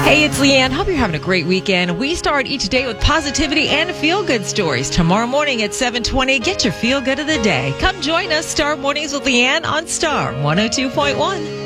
Hey, it's Leanne. Hope you're having a great weekend. We start each day with positivity and feel-good stories. Tomorrow morning at 7:20, get your feel-good of the day. Come join us, Star Mornings with Leanne on Star 102.1.